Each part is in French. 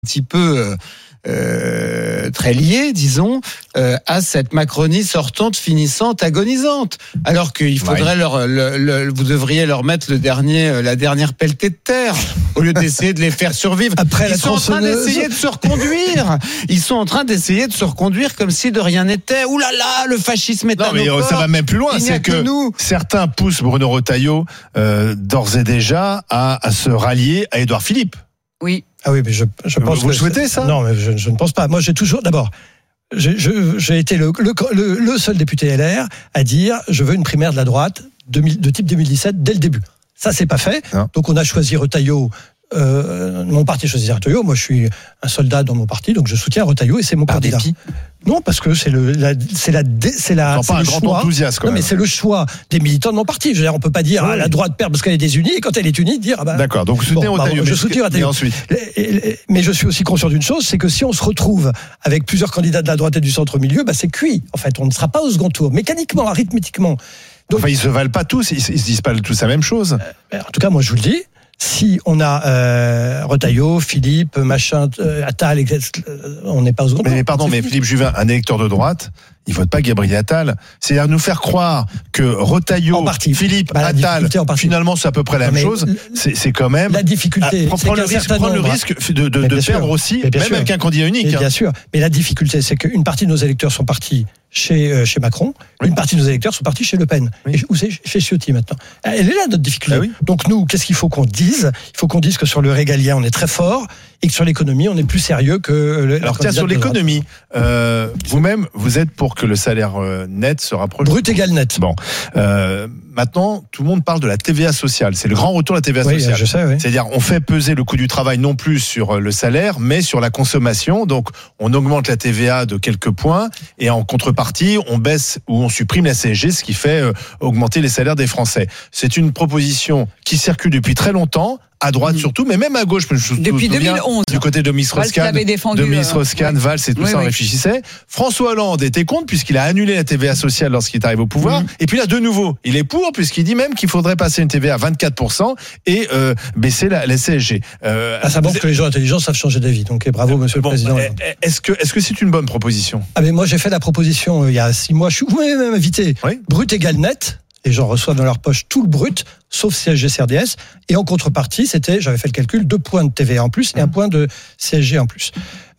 petit peu très lié, disons, à cette Macronie sortante, finissante, agonisante. Alors qu'il faudrait vous devriez leur mettre la dernière pelletée de terre au lieu d'essayer de les faire survivre. Après Ils sont en train d'essayer de se reconduire. Ils sont en train d'essayer de se reconduire comme si de rien n'était. Ouh là là, le fascisme est à nos portes. Ça va même plus loin. Il n'y a C'est que certains poussent Bruno Retailleau d'ores et déjà à se rallier à Édouard Philippe. Oui. Ah oui, mais je pense vous le souhaitez, ça ? Non, mais je ne pense pas. Moi, j'ai toujours... D'abord, j'ai été le seul député LR à dire « je veux une primaire de la droite de type 2017 dès le début ». Ça, c'est pas fait. Non. Donc, on a choisi Retailleau. Mon parti choisit Retailleau. Moi, je suis un soldat dans mon parti, donc je soutiens Retailleau et c'est mon candidat. Non, parce que c'est le choix. Non, mais c'est le choix des militants de mon parti. Je veux dire, on peut pas dire la droite perd parce qu'elle est désunie et quand elle est unie dire D'accord. Donc vous soutenez Retailleau. Je soutiens Retailleau. Mais je suis aussi conscient d'une chose, c'est que si on se retrouve avec plusieurs candidats de la droite et du centre-milieu, c'est cuit. En fait, on ne sera pas au second tour, mécaniquement, arithmétiquement. Donc, ils se valent pas tous. Ils se disent pas tous la même chose. En tout cas, moi, je vous le dis. Si on a Retailleau, Philippe, Attal, on n'est pas aux secondes. Mais pardon, mais Philippe Juvin, un électeur de droite, il vote pas Gabriel Attal. C'est-à-dire nous faire croire que Retailleau, Philippe, Attal, finalement c'est à peu près la même chose. C'est quand même la difficulté. Prendre le risque de perdre aussi, même avec un candidat unique. Bien sûr. Mais la difficulté, c'est qu'une partie de nos électeurs sont partis chez Macron, une partie de nos électeurs sont partis chez Le Pen. Où c'est chez Ciotti maintenant. Elle est là notre difficulté. Donc nous, qu'est-ce qu'il faut qu'on dise ? Il faut qu'on dise que sur le régalien, on est très fort et que sur l'économie, on est plus sérieux que Alors tiens, sur l'économie, vous-même, vous êtes pour que le salaire net se rapproche brut égale net. Bon, maintenant, tout le monde parle de la TVA sociale. C'est le grand retour de la TVA sociale. Je sais, C'est-à-dire, on fait peser le coût du travail non plus sur le salaire, mais sur la consommation. Donc, on augmente la TVA de quelques points et en contrepartie, on baisse ou on supprime la CSG, ce qui fait augmenter les salaires des Français. C'est une proposition qui circule depuis très longtemps. À droite surtout, mais même à gauche. Depuis 2011. Du côté de Strauss-Kahn, Valls et tout ça, on réfléchissait. François Hollande était contre puisqu'il a annulé la TVA sociale lorsqu'il est arrivé au pouvoir. Et puis là, de nouveau, il est pour puisqu'il dit même qu'il faudrait passer une TVA à 24% et baisser la CSG. Ça montre que les gens intelligents savent changer d'avis. Donc bravo, Monsieur le Président. Est-ce que c'est une bonne proposition ? Mais moi, j'ai fait la proposition il y a 6 mois. Je suis même invité. Brut égale net. Les gens reçoivent dans leur poche tout le brut, sauf CSG, CRDS. Et en contrepartie, j'avais fait le calcul, 2 points de TVA en plus et 1 point de CSG en plus.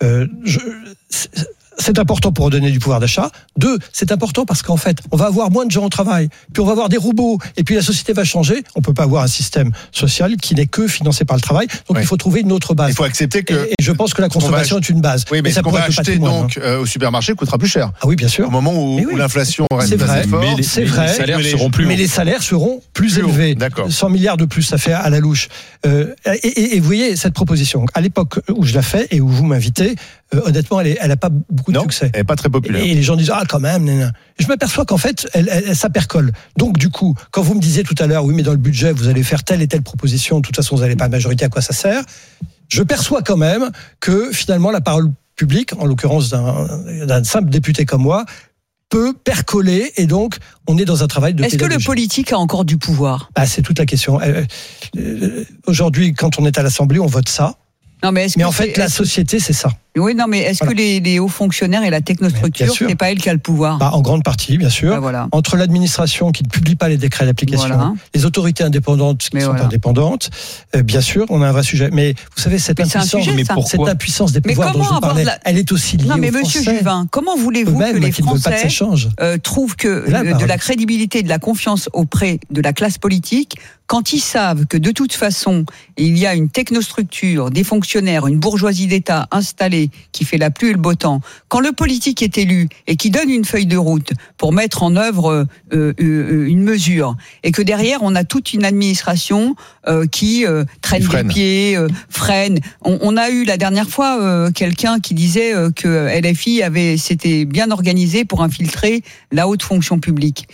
C'est important pour redonner du pouvoir d'achat. 2, c'est important parce qu'en fait, on va avoir moins de gens au travail, puis on va avoir des robots, et puis la société va changer. On peut pas avoir un système social qui n'est que financé par le travail. Donc il faut trouver une autre base. Il faut accepter que... Et je pense que la consommation est une base. Oui, mais ce qu'on va acheter donc au supermarché coûtera plus cher. Ah oui, bien sûr. Au moment où l'inflation reste assez forte. C'est vrai. Les salaires seront plus hauts. Mais les salaires seront plus élevés. D'accord. 100 milliards de plus, ça fait à la louche. Et vous voyez, cette proposition, à l'époque où je la fais et où vous m'invitez, honnêtement, elle n'a pas beaucoup de succès. Elle n'est pas très populaire. Et les gens disent quand même. Je m'aperçois qu'en fait, ça percole. Donc du coup, quand vous me disiez tout à l'heure, oui, mais dans le budget, vous allez faire telle et telle proposition. De toute façon, vous n'avez pas la majorité. À quoi ça sert ? Je perçois quand même que finalement, la parole publique, en l'occurrence d'un simple député comme moi, peut percoler et donc on est dans un travail de pédagogie. Est-ce que le politique a encore du pouvoir ? C'est toute la question. Aujourd'hui, quand on est à l'Assemblée, on vote ça. Non, mais en fait, la société, c'est ça. Oui, non, mais est-ce que les hauts fonctionnaires et la technostructure, c'est pas elle qui a le pouvoir ? En grande partie, bien sûr. Entre l'administration qui ne publie pas les décrets d'application, les autorités indépendantes qui sont indépendantes, bien sûr, on a un vrai sujet. Mais vous savez, cette impuissance des pouvoirs dont je vous parlais, elle est aussi liée aux Français. Non, mais Monsieur Juvin, comment voulez-vous que les Français trouvent de la crédibilité, de la confiance auprès de la classe politique quand ils savent que de toute façon, il y a une technostructure, des fonctionnaires, une bourgeoisie d'État installée qui fait la pluie et le beau temps, quand le politique est élu et qui donne une feuille de route pour mettre en œuvre une mesure, et que derrière on a toute une administration qui traîne des pieds, freine. On a eu la dernière fois quelqu'un qui disait que LFI s'était bien organisé pour infiltrer la haute fonction publique.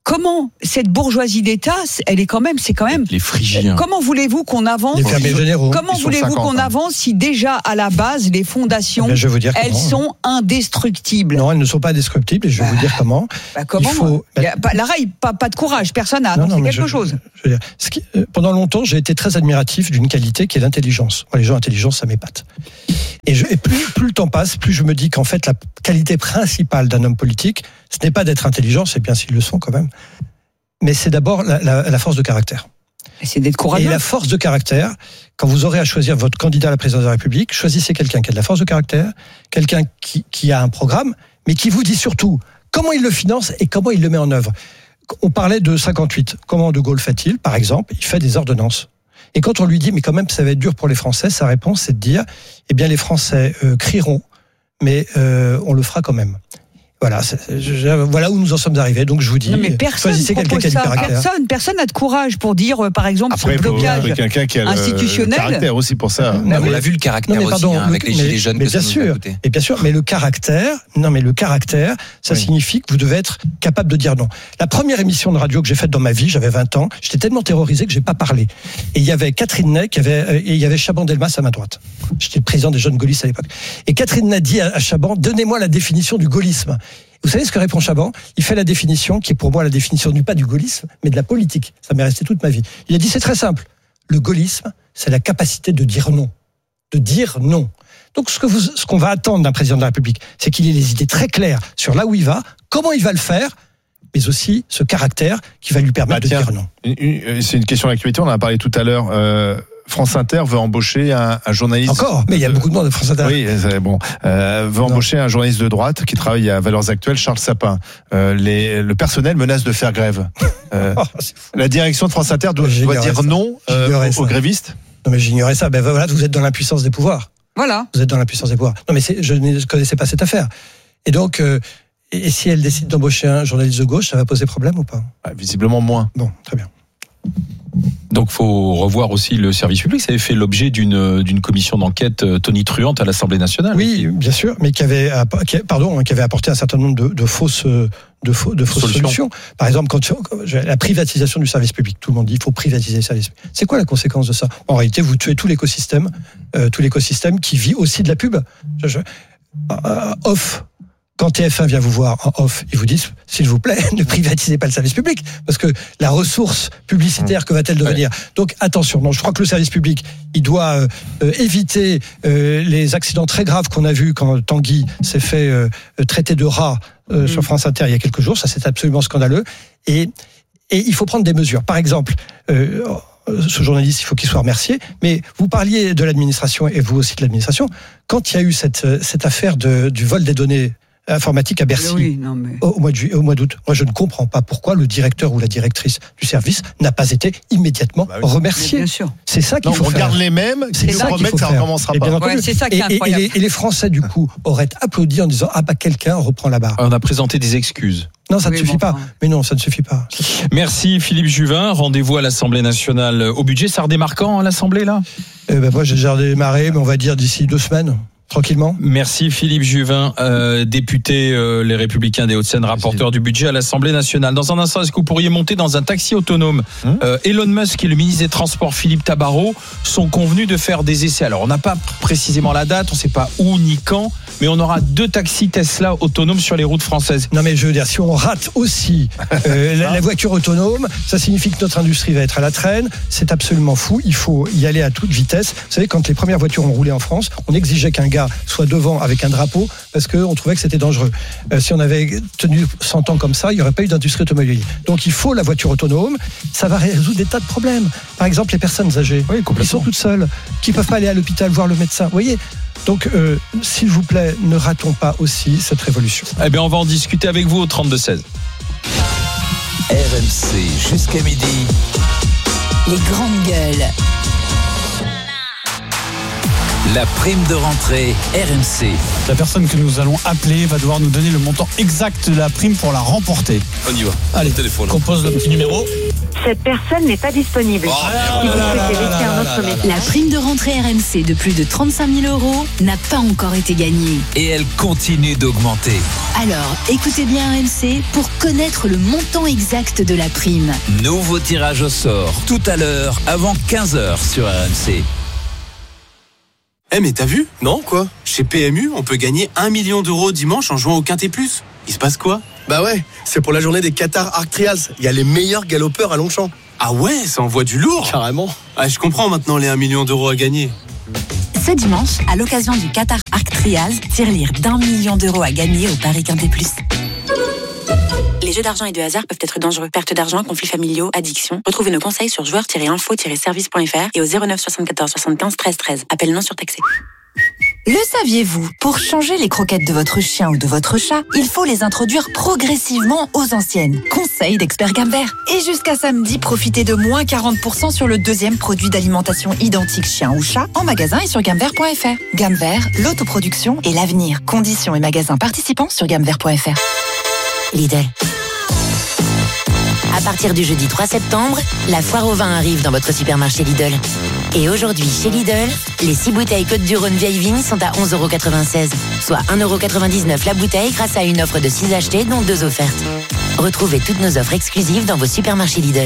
Comment cette bourgeoisie d'État, c'est quand même les Phrygiens. Comment voulez-vous qu'on avance? Les fermiers généraux. Comment voulez-vous qu'on avance si déjà à la base les fondations, elles sont indestructibles? Non, elles ne sont pas indestructibles et je vais vous dire comment. Comment? Pas de courage, personne n'a annoncé quelque chose. Je veux dire, pendant longtemps, j'ai été très admiratif d'une qualité qui est l'intelligence. Les gens intelligents, ça m'épate. Et plus le temps passe, plus je me dis qu'en fait la qualité principale d'un homme politique, ce n'est pas d'être intelligent, c'est bien s'ils le sont quand même, mais c'est d'abord la force de caractère. Et c'est d'être courageux. Et la force de caractère, quand vous aurez à choisir votre candidat à la présidence de la République, choisissez quelqu'un qui a de la force de caractère, quelqu'un qui a un programme, mais qui vous dit surtout comment il le finance et comment il le met en œuvre. On parlait de 58. Comment De Gaulle fait-il? Par exemple, il fait des ordonnances. Et quand on lui dit, mais quand même, ça va être dur pour les Français, sa réponse, c'est de dire, eh bien, les Français crieront, mais on le fera quand même. Voilà, voilà où nous en sommes arrivés. Donc je vous dis, choisissez quelqu'un qui a du caractère. Personne n'a de courage pour dire, par exemple, après, ce blocage quelqu'un qui a institutionnel. Le caractère aussi pour ça. On l'a vu le caractère aussi, avec les gilets jaunes. Mais bien sûr, et bien sûr, mais le caractère, ça signifie que vous devez être capable de dire non. La première émission de radio que j'ai faite dans ma vie, j'avais 20 ans, j'étais tellement terrorisé que j'ai pas parlé. Et il y avait Catherine Ney, et il y avait Chaban-Delmas à ma droite. J'étais le président des jeunes gaullistes à l'époque. Et Catherine Ney dit à Chaban, donnez-moi la définition du gaullisme. Vous savez ce que répond Chaban? Il fait la définition qui est pour moi la définition pas du gaullisme, mais de la politique. Ça m'est resté toute ma vie. Il a dit c'est très simple. Le gaullisme, c'est la capacité de dire non. De dire non. Donc ce qu'on va attendre d'un président de la République, c'est qu'il ait les idées très claires sur là où il va, comment il va le faire, mais aussi ce caractère qui va lui permettre de dire non. C'est une question d'actualité, on en a parlé tout à l'heure. France Inter veut embaucher un journaliste. Encore, mais il y a beaucoup de monde de France Inter. Oui, c'est bon. Veut embaucher un journaliste de droite qui travaille à Valeurs Actuelles, Charles Sapin. Le personnel menace de faire grève. La direction de France Inter doit dire non aux grévistes. Non, mais j'ignorais ça. Ben voilà, vous êtes dans l'impuissance des pouvoirs. Voilà. Vous êtes dans l'impuissance des pouvoirs. Non, mais je ne connaissais pas cette affaire. Et donc, et si elle décide d'embaucher un journaliste de gauche, ça va poser problème ou pas? Visiblement moins. Bon, très bien. Donc, faut revoir aussi le service public. Ça avait fait l'objet d'une commission d'enquête tonitruante à l'Assemblée nationale. Oui, bien sûr, mais qui avait apporté un certain nombre de fausses solutions. Par exemple, quand la privatisation du service public, tout le monde dit il faut privatiser le service public. C'est quoi la conséquence de ça? En réalité, vous tuez tout l'écosystème qui vit aussi de la pub. Off. Quand TF1 vient vous voir en off, ils vous disent, s'il vous plaît, ne privatisez pas le service public, parce que la ressource publicitaire, que va-t-elle devenir? Donc attention, non, je crois que le service public, il doit éviter les accidents très graves qu'on a vus quand Tanguy s'est fait traiter de rat sur France Inter il y a quelques jours. Ça, c'est absolument scandaleux. Et il faut prendre des mesures. Par exemple, ce journaliste, il faut qu'il soit remercié. Mais vous parliez de l'administration, et vous aussi de l'administration. Quand il y a eu cette affaire du vol des données informatique à Bercy au mois d'août. Moi, je ne comprends pas pourquoi le directeur ou la directrice du service n'a pas été immédiatement remercié. Bien sûr. C'est ça qu'il faut faire. On garde les mêmes, qui nous promettent que ça ne recommencera pas. C'est ça qui est incroyable. Et les Français, du coup, auraient applaudi en disant quelqu'un reprend la barre. On a présenté des excuses. Non, ça ne suffit pas. Mais non, ça ne suffit pas. Merci Philippe Juvin. Rendez-vous à l'Assemblée nationale au budget. Ça redémarre quand à l'Assemblée là? Moi, j'ai déjà démarré, mais on va dire d'ici 2 semaines. Tranquillement. Merci Philippe Juvin, député Les Républicains des Hauts-de-Seine, rapporteur du budget à l'Assemblée nationale. Dans un instant, est-ce que vous pourriez monter dans un taxi autonome? Elon Musk et le ministre des Transports Philippe Tabarot sont convenus de faire des essais. Alors on n'a pas précisément la date, on ne sait pas où ni quand, mais on aura 2 taxis Tesla autonomes sur les routes françaises. Non mais je veux dire, si on rate aussi la voiture autonome, ça signifie que notre industrie va être à la traîne. C'est absolument fou, il faut y aller à toute vitesse. Vous savez, quand les premières voitures ont roulé en France, on exigeait qu'un gars soit devant avec un drapeau parce qu'on trouvait que c'était dangereux. Si on avait tenu 100 ans comme ça, il n'y aurait pas eu d'industrie automobile. Donc il faut la voiture autonome, ça va résoudre des tas de problèmes. Par exemple, les personnes âgées, qui sont toutes seules, qui ne peuvent pas aller à l'hôpital voir le médecin. Vous voyez ? Donc, s'il vous plaît, ne ratons pas aussi cette révolution. Eh bien, on va en discuter avec vous au 32-16. RMC jusqu'à midi. Les grandes gueules. La prime de rentrée RMC. La personne que nous allons appeler va devoir nous donner le montant exact de la prime pour la remporter. On y va. Allez, téléphone. Compose le petit numéro. Cette personne n'est pas disponible. Si vous souhaitez laisser un autre message. La prime de rentrée RMC de plus de 35 000 € n'a pas encore été gagnée. Et elle continue d'augmenter. Alors, écoutez bien RMC pour connaître le montant exact de la prime. Nouveau tirage au sort, tout à l'heure, avant 15h sur RMC. Mais t'as vu? Non, quoi? Chez PMU, on peut gagner 1 million d'euros dimanche en jouant au Quintet Plus. Il se passe quoi? Bah ouais, c'est pour la journée des Qatar Arc Trials. Il y a les meilleurs galopeurs à Longchamp. Ah ouais, ça envoie du lourd. Carrément. Ah, je comprends maintenant les 1 million d'euros à gagner. Ce dimanche, à l'occasion du Qatar Arc Trials, tirelire d'1 million d'euros à gagner au Paris Quintet Plus. Les jeux d'argent et de hasard peuvent être dangereux. Perte d'argent, conflits familiaux, addiction. Retrouvez nos conseils sur joueurs-info-service.fr et au 09 74 75 13 13. Appel non surtaxé. Le saviez-vous? Pour changer les croquettes de votre chien ou de votre chat, il faut les introduire progressivement aux anciennes. Conseil d'expert Gamvert. Et jusqu'à samedi, profitez de moins 40% sur le deuxième produit d'alimentation identique chien ou chat en magasin et sur gamvert.fr. Gamvert, l'autoproduction et l'avenir. Conditions et magasins participants sur gamvert.fr. Lidl. À partir du jeudi 3 septembre, la foire au vin arrive dans votre supermarché Lidl. Et aujourd'hui, chez Lidl, les 6 bouteilles Côte-du-Rhône vieille vigne sont à 11,96 €, soit 1,99 € la bouteille grâce à une offre de 6 achetés, dont 2 offertes. Retrouvez toutes nos offres exclusives dans vos supermarchés Lidl.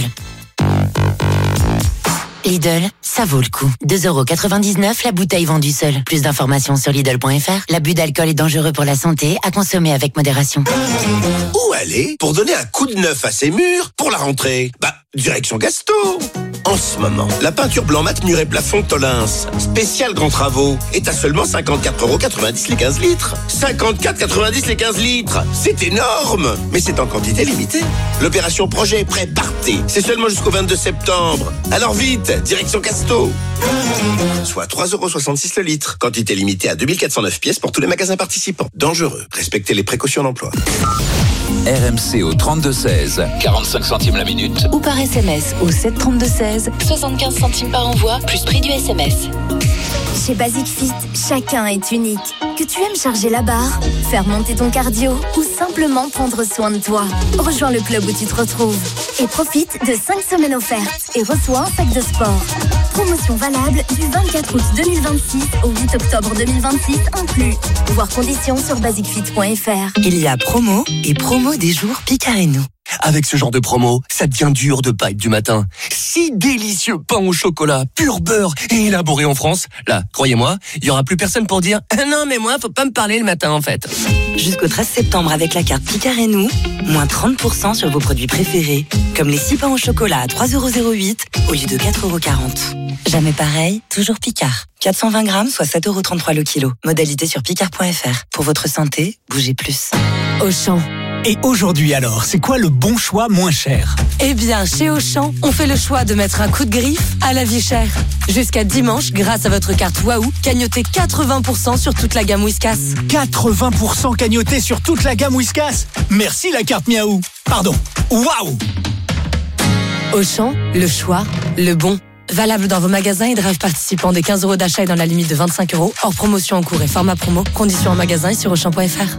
Lidl, ça vaut le coup. 2,99 € la bouteille vendue seule. Plus d'informations sur Lidl.fr. L'abus d'alcool est dangereux pour la santé, à consommer avec modération. Où aller pour donner un coup de neuf à ses murs pour la rentrée? Direction Gasto. En ce moment, la peinture blanc mat mur et plafond Tolins, spécial grands travaux, est à seulement 54,90 € les 15 litres. 54,90 € les 15 litres. C'est énorme, mais c'est en quantité limitée. L'opération projet est prêt, partez. C'est seulement jusqu'au 22 septembre. Alors vite, direction Gasto. Soit 3,66 € le litre. Quantité limitée à 2409 pièces pour tous les magasins participants. Dangereux. Respectez les précautions d'emploi. RMC au 32-16, 45 centimes la minute. Ou par SMS au 732-16, 75 centimes par envoi, plus prix du SMS. Chez Basic Fit, chacun est unique. Que tu aimes charger la barre, faire monter ton cardio ou simplement prendre soin de toi. Rejoins le club où tu te retrouves et profite de 5 semaines offertes et reçois un sac de sport. Promotion valable du 24 août 2026 au 8 octobre 2026 inclus. Voir conditions sur basicfit.fr. Il y a promo et promo des jours Picard et nous. Avec ce genre de promo, ça devient dur de pas être du matin. 6 délicieux pains au chocolat, pur beurre et élaborés en France. Là, croyez-moi, il y aura plus personne pour dire « Non, mais moi, faut pas me parler le matin, en fait. » Jusqu'au 13 septembre avec la carte Picard et nous, moins 30% sur vos produits préférés, comme les 6 pains au chocolat à 3,08 € au lieu de 4,40 €. Jamais pareil, toujours Picard. 420 grammes, soit 7,33 € le kilo. Modalité sur picard.fr. Pour votre santé, bougez plus. Auchan. Et aujourd'hui alors, c'est quoi le bon choix moins cher? Eh bien, chez Auchan, on fait le choix de mettre un coup de griffe à la vie chère. Jusqu'à dimanche, grâce à votre carte Waouh, cagnotez 80% sur toute la gamme Whiskas. 80% cagnoté sur toute la gamme Whiskas. Merci la carte Miaou. Pardon, Waouh. Auchan, le choix, le bon. Valable dans vos magasins et drive participants des 15 € d'achat et dans la limite de 25 €. Hors promotion en cours et format promo. Conditions en magasin et sur Auchan.fr.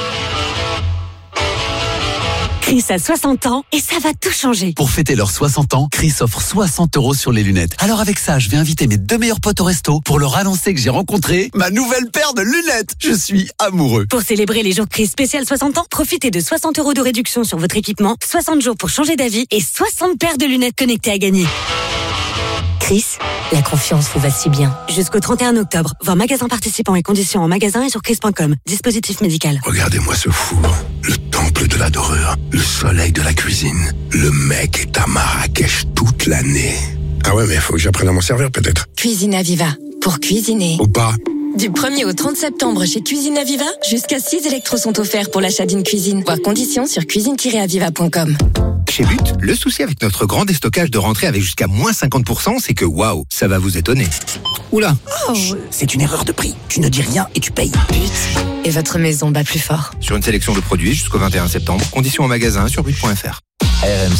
Chris a 60 ans et ça va tout changer. Pour fêter leurs 60 ans, Chris offre 60 € sur les lunettes. Alors avec ça, je vais inviter mes 2 meilleurs potes au resto pour leur annoncer que j'ai rencontré ma nouvelle paire de lunettes. Je suis amoureux. Pour célébrer les jours Chris spécial 60 ans, profitez de 60 € de réduction sur votre équipement, 60 jours pour changer d'avis et 60 paires de lunettes connectées à gagner. Chris, la confiance vous va si bien. Jusqu'au 31 octobre, voir magasins participants et conditions en magasin et sur chris.com. Dispositif médical. Regardez-moi ce four, le temple de la dorure, le soleil de la cuisine. Le mec est à Marrakech toute l'année. Ah ouais, mais faut que j'apprenne à m'en servir peut-être. Cuisine Aviva, pour cuisiner. Ou pas. Du 1er au 30 septembre chez Cuisine Aviva, jusqu'à 6 électros sont offerts pour l'achat d'une cuisine. Voir conditions sur cuisine-aviva.com. Chez But, le souci avec notre grand déstockage de rentrée avec jusqu'à moins 50%, c'est que waouh, ça va vous étonner. Oula, c'est une erreur de prix. Tu ne dis rien et tu payes. But, et votre maison bat plus fort. Sur une sélection de produits jusqu'au 21 septembre, conditions en magasin sur but.fr.